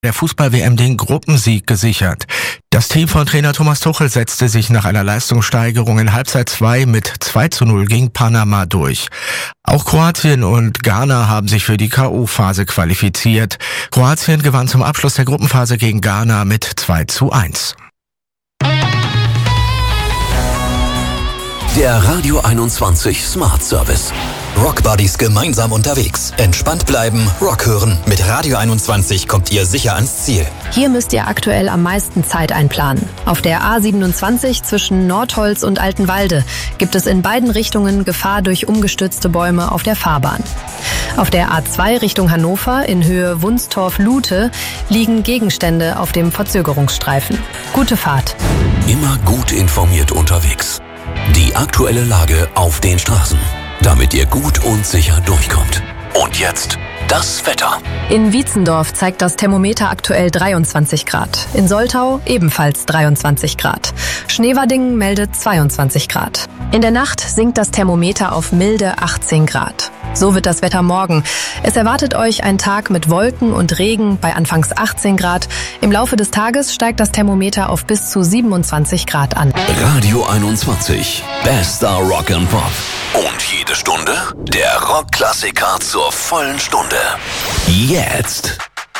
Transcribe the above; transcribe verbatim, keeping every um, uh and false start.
der Fußball-W M den Gruppensieg gesichert. Das Team von Trainer Thomas Tuchel setzte sich nach einer Leistungssteigerung in Halbzeit zwei mit zwei zu null gegen Panama durch. Auch Kroatien und Ghana haben sich für die K O-Phase qualifiziert. Kroatien gewann zum Abschluss der Gruppenphase gegen Ghana mit zwei zu eins. Der Radio einundzwanzig Smart Service. Rock Buddies gemeinsam unterwegs. Entspannt bleiben, Rock hören. Mit Radio einundzwanzig kommt ihr sicher ans Ziel. Hier müsst ihr aktuell am meisten Zeit einplanen. Auf der A siebenundzwanzig zwischen Nordholz und Altenwalde gibt es in beiden Richtungen Gefahr durch umgestürzte Bäume auf der Fahrbahn. Auf der A zwei Richtung Hannover in Höhe Wunstorf-Lute liegen Gegenstände auf dem Verzögerungsstreifen. Gute Fahrt. Immer gut informiert unterwegs. Die aktuelle Lage auf den Straßen, damit ihr gut und sicher durchkommt. Und jetzt das Wetter. In Wietzendorf zeigt das Thermometer aktuell dreiundzwanzig Grad. In Soltau ebenfalls dreiundzwanzig Grad. Schneewadingen meldet zweiundzwanzig Grad. In der Nacht sinkt das Thermometer auf milde achtzehn Grad. So wird das Wetter morgen. Es erwartet euch ein Tag mit Wolken und Regen bei anfangs achtzehn Grad. Im Laufe des Tages steigt das Thermometer auf bis zu siebenundzwanzig Grad an. Radio einundzwanzig. Bester Rock and Pop. Und jede Stunde der Rockklassiker zur vollen Stunde. Jetzt.